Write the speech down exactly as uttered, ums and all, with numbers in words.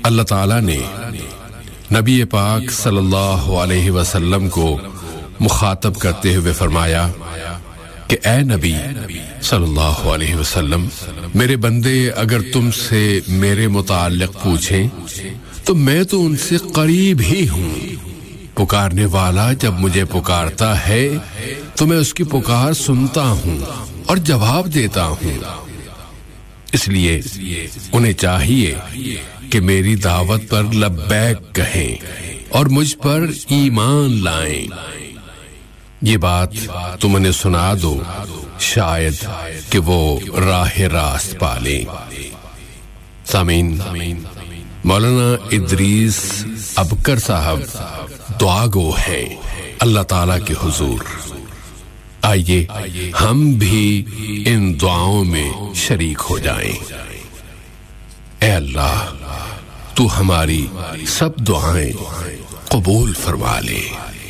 اللہ تعالیٰ نے نبی پاک صلی اللہ علیہ وسلم کو مخاطب کرتے ہوئے فرمایا کہ اے نبی صلی اللہ علیہ وسلم، میرے بندے اگر تم سے میرے متعلق پوچھیں تو میں تو ان سے قریب ہی ہوں۔ پکارنے والا جب مجھے پکارتا ہے تو میں اس کی پکار سنتا ہوں اور جواب دیتا ہوں۔ اس لیے انہیں چاہیے کہ میری دعوت پر لبیک کہیں اور مجھ پر ایمان لائیں۔ یہ بات تم انہیں سنا دو، شاید کہ وہ راہ راست پالیں۔ سامعین، مولانا ادریس ابکر صاحب دعا گو ہیں اللہ تعالیٰ کے حضور۔ آئیے ہم بھی ان دعاؤں میں شریک ہو جائیں۔ اے اللہ، تو ہماری سب دعائیں قبول فرما لے۔